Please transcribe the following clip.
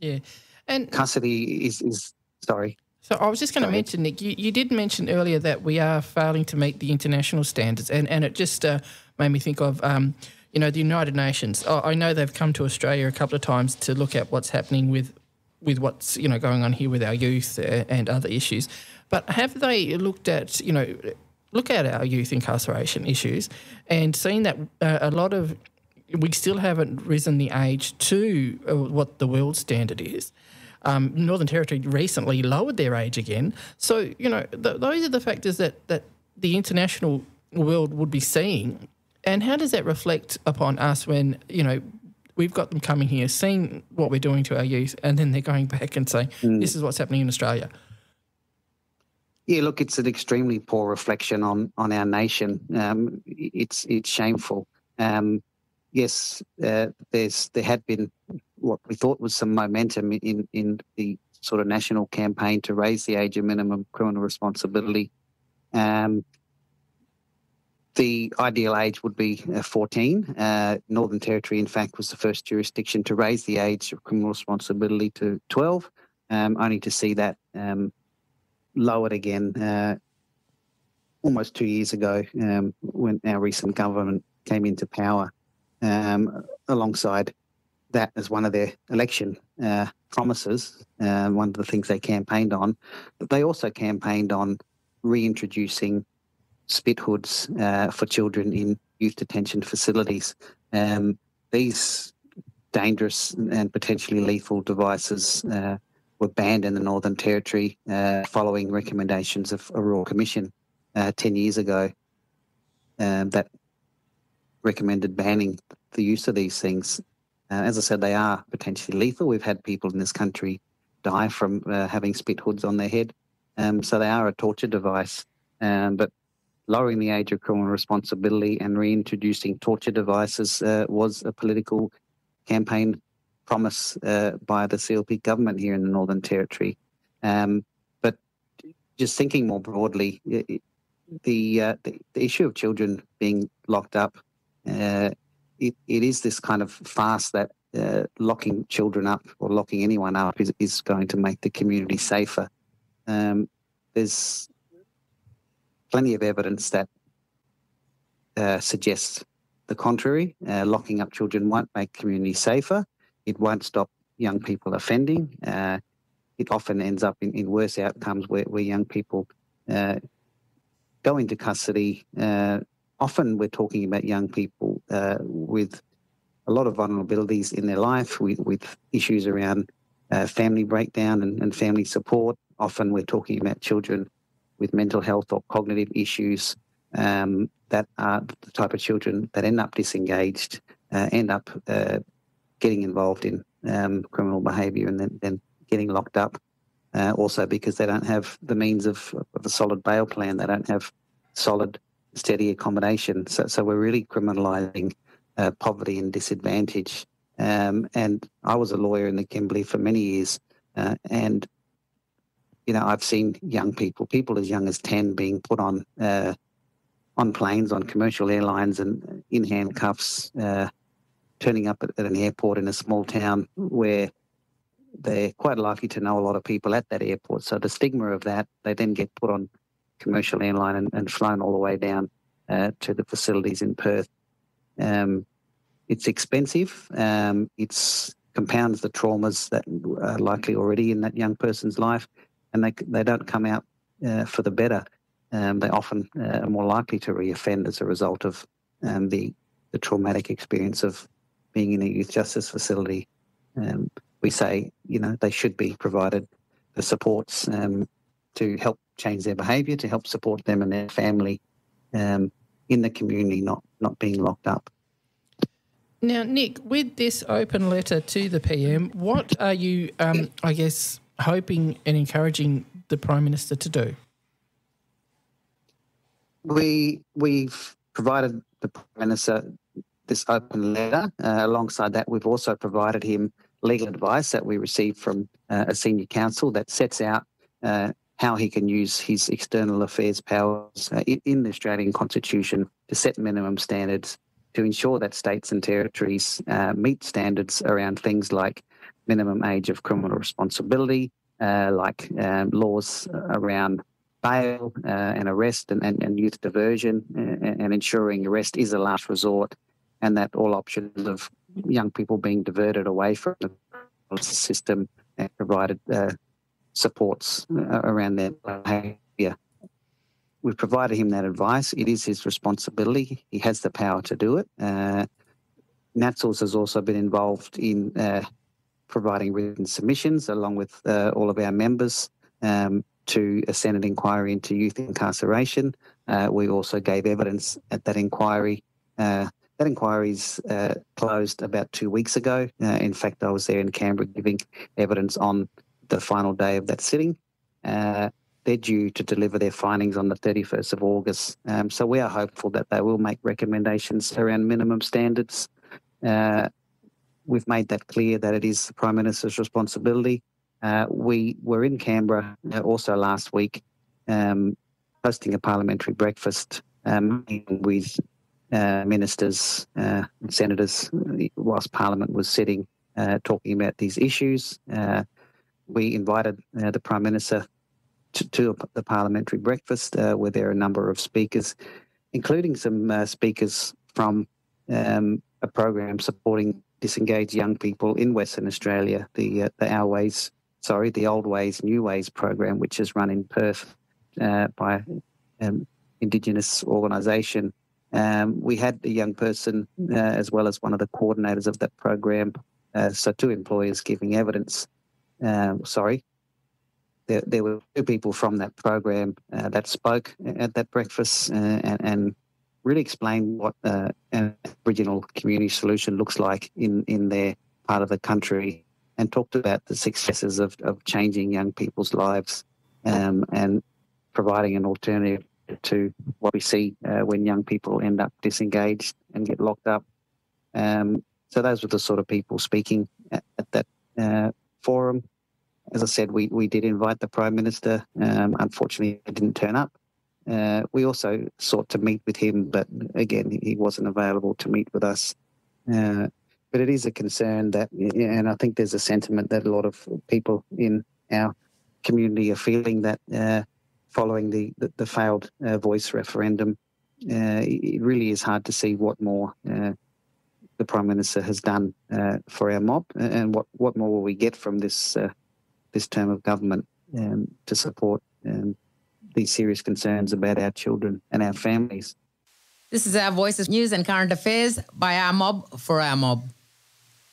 Yeah. And custody is sorry. So I was just going to mention, Nick, you did mention earlier that we are failing to meet the international standards, and it just made me think of, the United Nations. I know they've come to Australia a couple of times to look at what's happening with what's, going on here with our youth and other issues. But have they looked at, look at our youth incarceration issues and seen that a lot of, we still haven't risen the age to what the world standard is? Northern Territory recently lowered their age again. So, those are the factors that the international world would be seeing. And how does that reflect upon us when, we've got them coming here, seeing what we're doing to our youth, and then they're going back and saying, this is what's happening in Australia? Yeah, look, it's an extremely poor reflection on our nation. It's shameful. Yes, there had been what we thought was some momentum in the sort of national campaign to raise the age of minimum criminal responsibility. The ideal age would be 14. Northern Territory, in fact, was the first jurisdiction to raise the age of criminal responsibility to 12, only to see that lowered again almost 2 years ago when our recent government came into power. Alongside that as one of their election promises, one of the things they campaigned on, but they also campaigned on reintroducing spit hoods for children in youth detention facilities. These dangerous and potentially lethal devices were banned in the Northern Territory following recommendations of a Royal Commission 10 years ago that recommended banning the use of these things. As I said, they are potentially lethal. We've had people in this country die from having spit hoods on their head. So they are a torture device. But lowering the age of criminal responsibility and reintroducing torture devices was a political campaign promise by the CLP government here in the Northern Territory. But just thinking more broadly, the issue of children being locked up, it is this kind of farce that locking children up or locking anyone up is going to make the community safer. There's plenty of evidence that suggests the contrary. Locking up children won't make communities safer. It won't stop young people offending. It often ends up in worse outcomes where young people go into custody. Often we're talking about young people with a lot of vulnerabilities in their life, with issues around family breakdown and family support. Often we're talking about children with mental health or cognitive issues that are the type of children that end up disengaged, end up getting involved in criminal behaviour and then getting locked up. Also because they don't have the means of a solid bail plan. They don't have solid, steady accommodation. So we're really criminalising poverty and disadvantage. And I was a lawyer in the Kimberley for many years, and I've seen young people as young as 10 being put on planes, on commercial airlines and in handcuffs, turning up at an airport in a small town where they're quite likely to know a lot of people at that airport. So the stigma of that, they then get put on commercial airline and flown all the way down to the facilities in Perth. It's expensive. It compounds the traumas that are likely already in that young person's life, and they don't come out for the better. They often are more likely to reoffend as a result of the traumatic experience of being in a youth justice facility. We say, they should be provided the supports to help change their behaviour, to help support them and their family in the community, not being locked up. Now, Nick, with this open letter to the PM, what are you, hoping and encouraging the Prime Minister to do? We've provided the Prime Minister this open letter. Alongside that, we've also provided him legal advice that we received from a senior counsel that sets out how he can use his external affairs powers in the Australian Constitution to set minimum standards to ensure that states and territories meet standards around things like minimum age of criminal responsibility, like laws around bail and arrest and youth diversion, and ensuring arrest is a last resort, and that all options of young people being diverted away from the system and provided supports around their behaviour. We've provided him that advice. It is his responsibility. He has the power to do it. NatSource has also been involved in providing written submissions along with all of our members to a Senate inquiry into youth incarceration. We also gave evidence at that inquiry. That inquiry's closed about 2 weeks ago. In fact, I was there in Canberra giving evidence on the final day of that sitting. They're due to deliver their findings on the 31st of August. So we are hopeful that they will make recommendations around minimum standards. We've made that clear that it is the Prime Minister's responsibility. We were in Canberra also last week hosting a parliamentary breakfast with ministers and senators whilst Parliament was sitting talking about these issues. We invited the Prime Minister to the parliamentary breakfast where there are a number of speakers, including some speakers from a program supporting disengaged young people in Western Australia, the Old Ways, New Ways program, which is run in Perth by Indigenous organisation. We had a young person as well as one of the coordinators of that program, so two employers giving evidence. There were two people from that program that spoke at that breakfast and really explained what an Aboriginal community solution looks like in their part of the country, and talked about the successes of changing young people's lives and providing an alternative to what we see when young people end up disengaged and get locked up. So those were the sort of people speaking at that forum. As I said, we did invite the Prime Minister. Unfortunately, he didn't turn up. We also sought to meet with him, but again, he wasn't available to meet with us. But it is a concern that, and I think there's a sentiment that a lot of people in our community are feeling that following the failed Voice referendum, it really is hard to see what more the Prime Minister has done for our mob, and what more will we get from this term of government to support these serious concerns about our children and our families. This is Our Voices News and Current Affairs by Our Mob for Our Mob.